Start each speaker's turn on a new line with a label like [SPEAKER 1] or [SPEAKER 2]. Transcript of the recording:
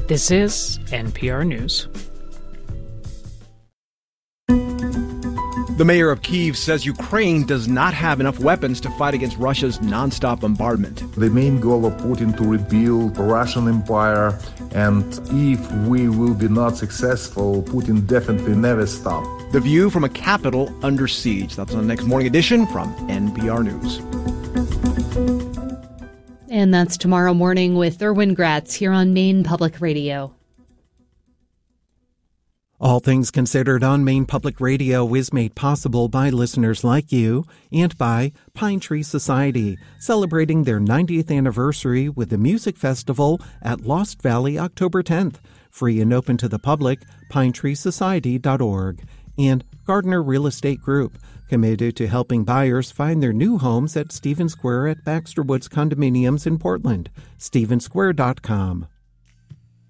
[SPEAKER 1] This is NPR News.
[SPEAKER 2] The mayor of Kyiv says Ukraine does not have enough weapons to fight against Russia's nonstop bombardment.
[SPEAKER 3] The main goal of Putin to rebuild the Russian Empire, and if we will be not successful, Putin definitely never stop.
[SPEAKER 2] The View from a capital under siege. That's on the next morning edition from NPR News.
[SPEAKER 4] And that's tomorrow morning with Erwin Gratz here on Maine Public Radio.
[SPEAKER 5] All Things Considered on Maine Public Radio is made possible by listeners like you and by Pine Tree Society, celebrating their 90th anniversary with the music festival at Lost Valley October 10th. Free and open to the public, pinetreesociety.org. And Gardner Real Estate Group, committed to helping buyers find their new homes at Stevens Square at Baxter Woods Condominiums in Portland. StevensSquare.com.